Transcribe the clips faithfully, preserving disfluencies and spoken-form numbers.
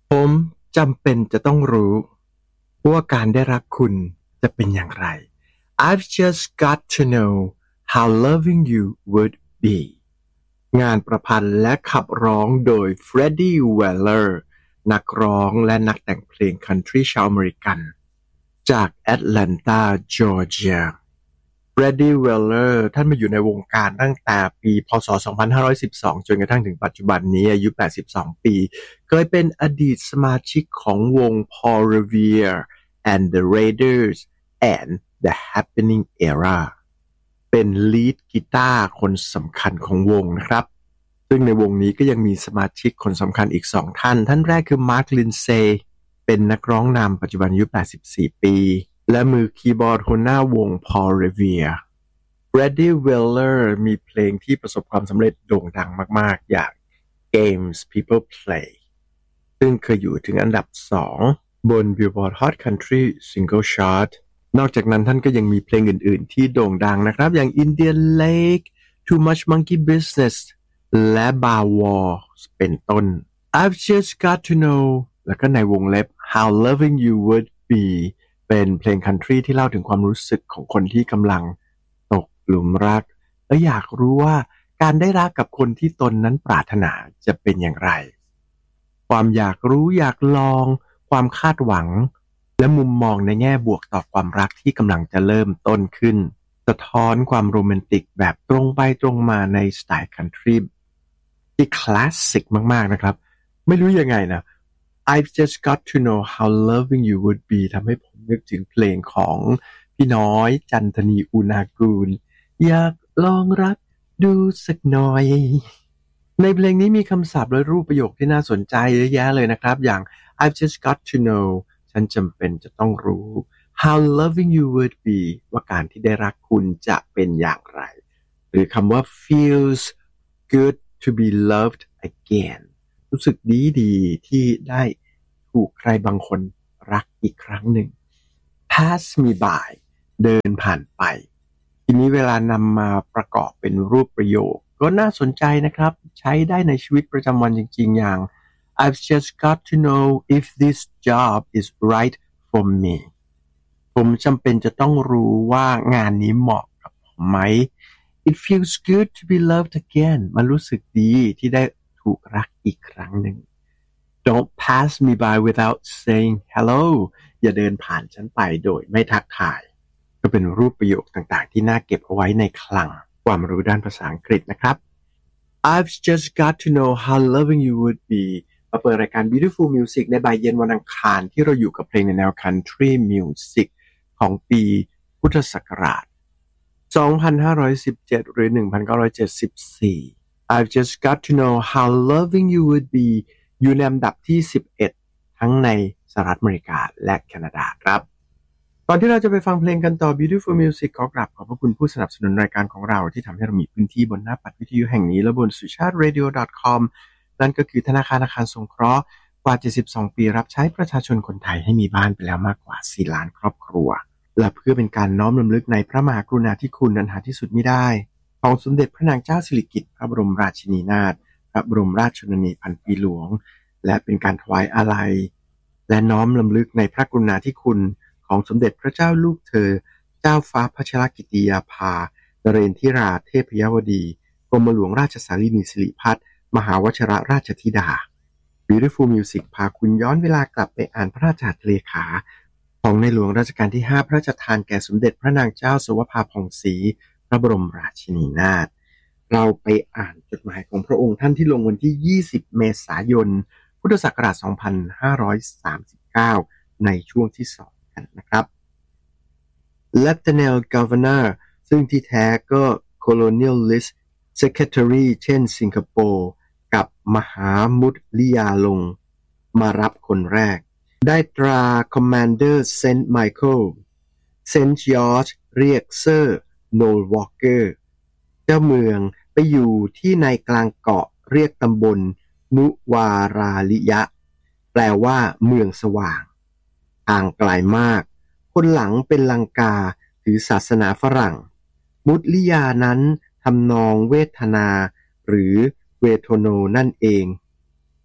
ผมจำเป็นจะต้องรู้ว่าการได้รักคุณจะเป็นอย่างไร I've just got to know how loving you would be งานประพันธ์และขับร้องโดย Freddie Weller นักร้องและนักแต่งเพลงคันทรีชาวอเมริกันจากแอตแลนตาจอร์เจีย Freddie Weller ท่านมาอยู่ในวงการตั้งแต่ปีพ.ศ. สองพันห้าร้อยสิบสองจนกระทั่งถึงปัจจุบันนี้อายุแปดสิบสองปีเคยเป็นอดีตสมาชิกของวง Paul Revere and the Raiders and the Happening Era เป็นลีดกีตาร์คนสำคัญของวงนะครับซึ่งในวงนี้ก็ยังมีสมาชิกคนสำคัญอีกสองท่านท่านแรกคือ Mark Lindsay เป็นนักร้องนำปัจจุบันอายุแปดสิบสี่ปีและมือคีย์บอร์ดหัวหน้าวง Paul Revere Freddie Weller มีเพลงที่ประสบความสำเร็จโด่งดังมากๆอย่าง Games People Play ซึ่งเคยอยู่ถึงอันดับสองบน Billboard Hot Country Single Chart นอกจากนั้นท่านก็ยังมีเพลงอื่นๆที่โด่งดังนะครับอย่าง Indian Lake Too Much Monkey Business และ Bar Wars เป็นต้น I've just got to know แล้วก็ในวงเล็บ How loving you would be เป็นเพลงคันทรีที่เล่าถึงความรู้สึกของคนที่กำลังตกหลุมรักและอยากรู้ว่าการได้รักกับคนที่ตนนั้นปรารถนาจะเป็นอย่างไรความอยากรู้อยากลองความคาดหวังและมุมมองในแง่บวกต่อความรักที่กำลังจะเริ่มต้นขึ้นสะท้อนความโรแมนติกแบบตรงไปตรงมาในสไตล์คันทรีที่คลาสสิกมากๆนะครับไม่รู้ยังไงนะ I've just got to know how loving you would be ทำให้ผมนึกถึงเพลงของพี่น้อยจันทนีอุณากูลอยากลองรักดูสักหน่อยในเพลงนี้มีคำศัพท์และรูปประโยคที่น่าสนใจเยอะแยะเลยนะครับอย่าง I've just got to know ฉันจำเป็นจะต้องรู้ how loving you would be ว่าการที่ได้รักคุณจะเป็นอย่างไรหรือคำว่า feels good to be loved again รู้สึกดีดีที่ได้ถูกใครบางคนรักอีกครั้งหนึ่ง pass me by เดินผ่านไปทีนี้เวลานำมาประกอบเป็นรูปประโยคก็น่าสนใจนะครับใช้ได้ในชีวิตประจำวันจริงๆอย่าง I've just got to know if this job is right for me ผมจำเป็นจะต้องรู้ว่างานนี้เหมาะกับผมไหม It feels good to be loved again มันรู้สึกดีที่ได้ถูกรักอีกครั้งหนึ่ง Don't pass me by without saying hello อย่าเดินผ่านฉันไปโดยไม่ทักทายก็เป็นรูปประโยคต่างๆที่น่าเก็บเอาไว้ในคลังความรู้ด้านภาษาอังกฤษนะครับ I've just got to know how loving you would be มาเปิดรายการ Beautiful Music ในบ่ายเย็นวันอังคารที่เราอยู่กับเพลงในแนว Country Music ของปีพุทธศักราชสองพันห้าร้อยสิบเจ็ดหรือหนึ่งพันเก้าร้อยเจ็ดสิบสี่ I've just got to know how loving you would be อยู่ในลำดับที่สิบเอ็ดทั้งในสหรัฐอเมริกาและแคนาดาครับก่อนที่เราจะไปฟังเพลงกันต่อ Beautiful Music ขอกราบขอบพระคุณผู้สนับสนุนรายการของเราที่ทำให้เรามีพื้นที่บนหน้าปัดวิทยุแห่งนี้และบนสุชาติ เรดิโอ ดอท คอม นั่นก็คือธนาคารอาคารสงเคราะห์กว่าเจ็ดสิบสองปีรับใช้ประชาชนคนไทยให้มีบ้านไปแล้วมากกว่าสี่ล้านครอบครัวและเพื่อเป็นการน้อมรำลึกในพระมหากรุณาธิคุณอันหาที่สุดมิได้ของสมเด็จพระนางเจ้าสิริกิติ์พระบรมราชินีนาถพระบรมราชชนนีพันปีหลวงและเป็นการถวายอาลัยและน้อมรำลึกในพระกรุณาธิคุณของสมเด็จพระเจ้าลูกเธอเจ้าฟ้าพัชรกิติยาภานเรนทิราเทพยวดีกรมหลวงราชสารีนีสิริพัฒน์มหาวชิรราชธิดา Beautiful Music พาคุณย้อนเวลากลับไปอ่านพระราชหัตถเลขาของในหลวงรัชกาลที่ห้าพระราชทานแก่สมเด็จพระนางเจ้าสวภาผ่องศรีพระบรมราชินีนาถเราไปอ่านจดหมายของพระองค์ท่านที่ลงวันที่ยี่สิบเมษายนพุทธศักราชสองพันห้าร้อยสามสิบเก้าในช่วงที่สองนะครับ Lieutenant Governor ซึ่งที่แท้ก็ Colonialist Secretary เช่นสิงคโปร์กับมหามุดลิยาลงมารับคนแรกได้ตรา Commander Saint Michael Saint George เรียก Sir Noel Walker เจ้าเมืองไปอยู่ที่ในกลางเกาะเรียกตำบลนุวาราลิยะแปลว่าเมืองสว่างห่างไกลมากคนหลังเป็นลังกาถือศาสนาฝรั่งมุดลิยานั้นทำนองเวทนาหรือเวโทโนนั่นเอง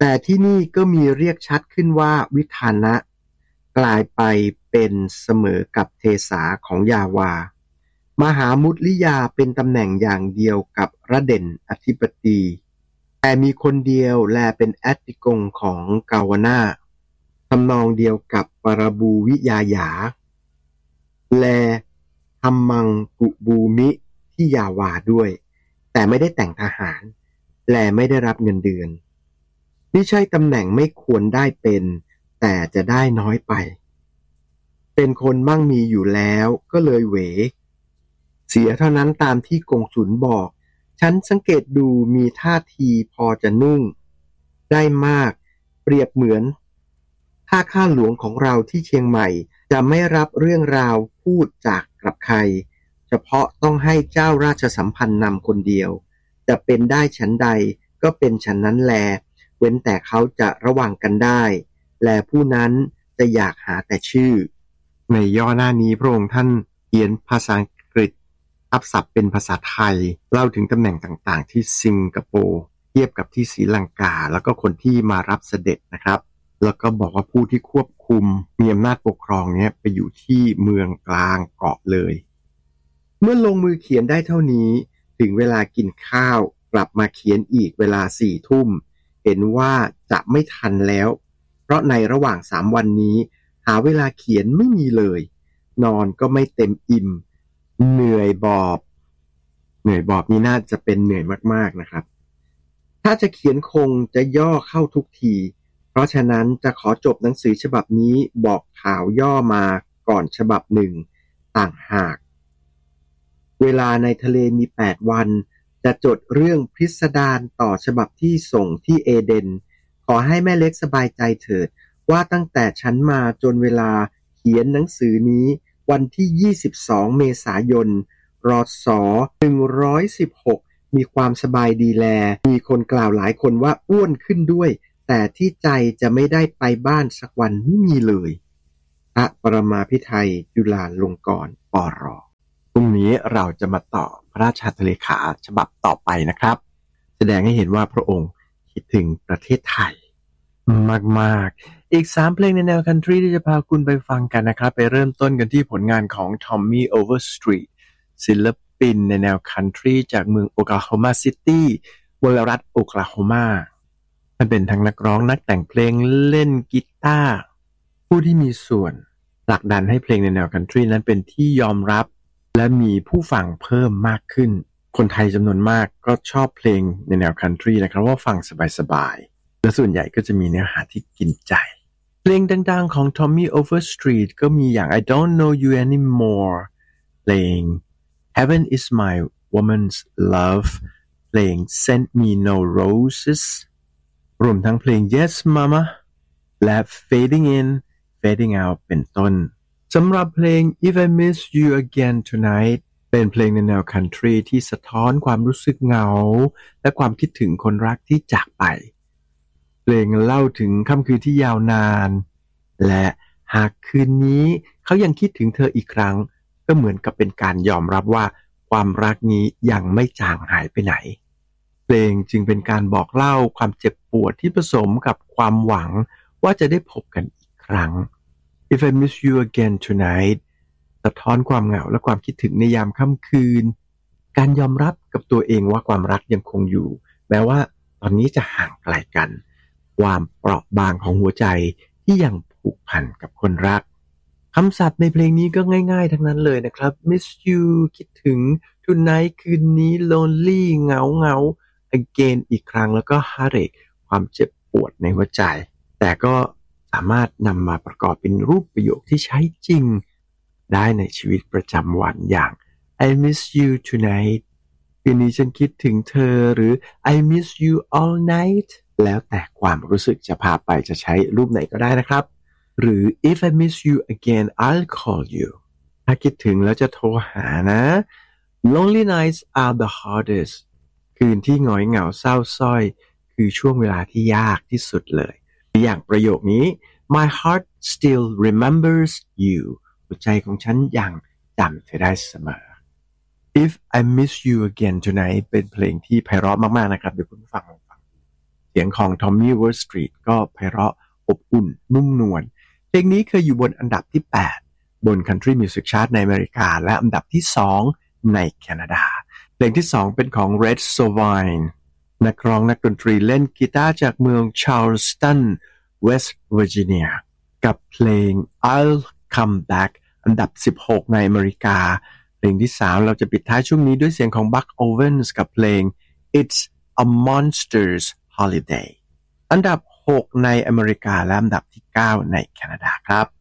แต่ที่นี่ก็มีเรียกชัดขึ้นว่าวิธานะกลายไปเป็นเสมอกับเทสาของยาวามหามุตลิยาเป็นตำแหน่งอย่างเดียวกับระเด่นอธิปดีแต่มีคนเดียวแลเป็นแอตติกงของกาวนาทำนองเดียวกับปรบูวิยาหยาแลทำมังกุบูมิที่ยาวาด้วยแต่ไม่ได้แต่งทหารแลไม่ได้รับเงินเดือนนี่ใช่ตำแหน่งไม่ควรได้เป็นแต่จะได้น้อยไปเป็นคนมั่งมีอยู่แล้วก็เลยเหวเสียเท่านั้นตามที่กงสุลบอกฉันสังเกตดูมีท่าทีพอจะนุ่งได้มากเปรียบเหมือนถ้าข้าหลวงของเราที่เชียงใหม่จะไม่รับเรื่องราวพูดจากกับใครเฉพาะต้องให้เจ้าราชสัมพันธ์นำคนเดียวจะเป็นได้ฉันใดก็เป็นฉันนั้นแลเว้นแต่เขาจะระวังกันได้แลผู้นั้นจะอยากหาแต่ชื่อในย่อหน้านี้พระองค์ท่านเขียนภาษาอังกฤษทับศัพท์เป็นภาษาไทยเล่าถึงตำแหน่งต่างๆที่สิงคโปร์เทียบกับที่ศรีลังกาแล้วก็คนที่มารับเสด็จนะครับแล้วก็บอกว่าผู้ที่ควบคุมมีอำนาจปกครองเนี้ยไปอยู่ที่เมืองกลางเกาะเลยเมื่อลงมือเขียนได้เท่านี้ถึงเวลากินข้าวกลับมาเขียนอีกเวลาสี่ทุ่มเห็นว่าจะไม่ทันแล้วเพราะในระหว่างสามวันนี้หาเวลาเขียนไม่มีเลยนอนก็ไม่เต็มอิ่มเหนื่อยบอบเหนื่อยบอบนี่น่าจะเป็นเหนื่อยมากๆนะครับถ้าจะเขียนคงจะย่อเข้าทุกทีเพราะฉะนั้นจะขอจบหนังสือฉบับนี้บอกข่าวย่อมาก่อนฉบับหนึ่งต่างหากเวลาในทะเลมีแปดวันจะจดเรื่องพิสดารต่อฉบับที่ส่งที่เอเดนขอให้แม่เล็กสบายใจเถิดว่าตั้งแต่ฉันมาจนเวลาเขียนหนังสือนี้วันที่ยี่สิบสองเมษายนรศหนึ่งร้อยสิบหกมีความสบายดีแลมีคนกล่าวหลายคนว่าอ้วนขึ้นด้วยแต่ที่ใจจะไม่ได้ไปบ้านสักวันไม่มีเลยพระปรมาภิไธยจุฬาลงกรณ์ปรพรุ่งนี้เราจะมาต่อพระราชหัตถเลขาฉบับต่อไปนะครับแสดงให้เห็นว่าพระองค์คิดถึงประเทศไทยมากๆอีกสามเพลงในแนวคันทรีที่จะพาคุณไปฟังกันนะครับไปเริ่มต้นกันที่ผลงานของ Tommy Overstreet ศิลปินในแนวคันทรีจากเมืองโอคลาโฮมาซิตี้มลรัฐโอคลาโฮมาท่านเป็นทั้งนักร้องนักแต่งเพลงเล่นกีตาร์ผู้ที่มีส่วนผลักดันให้เพลงในแนวคันทรีนั้นเป็นที่ยอมรับและมีผู้ฟังเพิ่มมากขึ้นคนไทยจำนวนมากก็ชอบเพลงในแนวคันทรีนะครับว่าฟังสบายๆและส่วนใหญ่ก็จะมีเนื้อหาที่กินใจเพลงดังๆของ Tommy Overstreet ก็มีอย่าง I Don't Know You Anymore เพลง Heaven Is My Woman's Love เพลง Send Me No Roses รวมทั้งเพลง Yes Mama และ Fading In Fading Out เป็นต้นสำหรับเพลง If I Miss You Again Tonight เป็นเพลงในแนวคันทรีที่สะท้อนความรู้สึกเหงาและความคิดถึงคนรักที่จากไปเพลงเล่าถึงค่ำคืนที่ยาวนานและหากคืนนี้เขายังคิดถึงเธออีกครั้งก็เหมือนกับเป็นการยอมรับว่าความรักนี้ยังไม่จางหายไปไหนเพลงจึงเป็นการบอกเล่าความเจ็บปวดที่ผสมกับความหวังว่าจะได้พบกันอีกครั้งIf I Miss You Again Tonight สะท้อนความเหงาและความคิดถึงในยามค่ำคืนการยอมรับกับตัวเองว่าความรักยังคงอยู่แม้ว่าตอนนี้จะห่างไกลกันความเปราะบางของหัวใจที่ยังผูกพันกับคนรักคำศัพท์ในเพลงนี้ก็ง่ายๆทั้งนั้นเลยนะครับ Miss You คิดถึง Tonight คืนนี้ Lonely เหงาเหงา Again อีกครั้งแล้วก็ Heartache ความเจ็บปวดในหัวใจแต่ก็สามารถนำมาประกอบเป็นรูปประโยคที่ใช้จริงได้ในชีวิตประจำวันอย่าง I miss you tonight คืนนี้ฉันคิดถึงเธอหรือ I miss you all night แล้วแต่ความรู้สึกจะพาไปจะใช้รูปไหนก็ได้นะครับหรือ If I miss you again I'll call you ถ้าคิดถึงแล้วจะโทรหานะ Lonely nights are the hardest คืนที่หงอยเหงาเศร้าส้อยคือช่วงเวลาที่ยากที่สุดเลยอย่างประโยคนี้ My heart still remembers you หัวใจของฉันยังจำเธอได้เสมอ If I miss you again tonight เป็นเพลงที่ไพเราะมากๆนะครับเดี๋ยวคุณฟังลองฟังเสียงของ Tommy Verstreet ก็ไพเราะอบอุ่นนุ่มนวลเพลงนี้เคยอยู่บนอันดับที่แปดบน Country Music Chart ในอเมริกาและอันดับที่สองในแคนาดาเพลงที่สองเป็นของ Red Sovine นักร้องนักดนตรีเล่นกีตาร์จากเมือง Charleston West Virginia กับเพลง I'll Come Back อันดับสิบหกในอเมริกาเพลงที่สามเราจะปิดท้ายช่วงนี้ด้วยเสียงของ Buck Owens กับเพลง It's a Monster's Holiday อันดับหกในอเมริกาและอันดับที่เก้าในแคนาดาครับ